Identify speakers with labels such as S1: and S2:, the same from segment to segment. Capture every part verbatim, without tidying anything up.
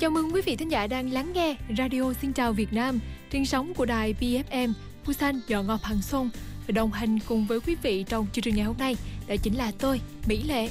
S1: Chào mừng quý vị thính giả đang lắng nghe Radio Xin Chào Việt Nam trên sóng của đài pê ép em Busan do Ngọc Hằng Song. Và đồng hành cùng với quý vị trong chương trình ngày hôm nay đó chính là tôi, Mỹ Lệ.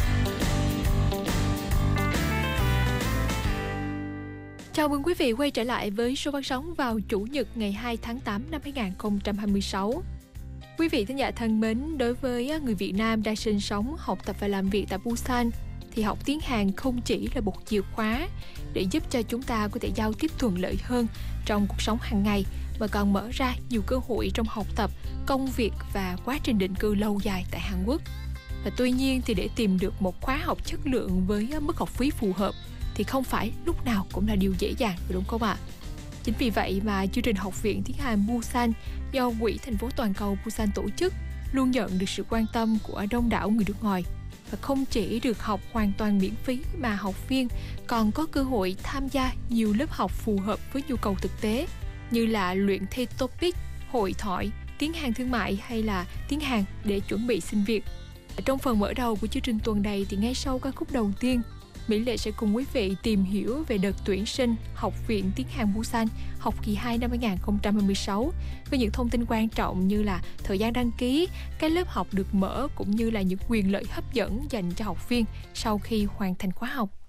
S1: Chào mừng quý vị quay trở lại với số phát sóng vào Chủ nhật ngày hai tháng tám năm hai nghìn không trăm hai mươi sáu. Quý vị thính giả thân mến, đối với người Việt Nam đang sinh sống, học tập và làm việc tại Busan thì học tiếng Hàn không chỉ là một chìa khóa để giúp cho chúng ta có thể giao tiếp thuận lợi hơn trong cuộc sống hàng ngày, mà còn mở ra nhiều cơ hội trong học tập, công việc và quá trình định cư lâu dài tại Hàn Quốc. Và tuy nhiên thì để tìm được một khóa học chất lượng với mức học phí phù hợp thì không phải lúc nào cũng là điều dễ dàng, đúng không ạ? Chính vì vậy mà chương trình Học viện Tiếng Hàn Busan do Quỹ Thành phố Toàn cầu Busan tổ chức luôn nhận được sự quan tâm của đông đảo người nước ngoài. Và không chỉ được học hoàn toàn miễn phí mà học viên còn có cơ hội tham gia nhiều lớp học phù hợp với nhu cầu thực tế, như là luyện thi topic, hội thoại, tiếng Hàn thương mại hay là tiếng Hàn để chuẩn bị xin việc. Trong phần mở đầu của chương trình tuần này thì ngay sau ca khúc đầu tiên, Mỹ Lệ sẽ cùng quý vị tìm hiểu về đợt tuyển sinh Học viện Tiếng Hàn Busan học kỳ hai năm hai nghìn không trăm hai mươi sáu với những thông tin quan trọng như là thời gian đăng ký, các lớp học được mở cũng như là những quyền lợi hấp dẫn dành cho học viên sau khi hoàn thành khóa học.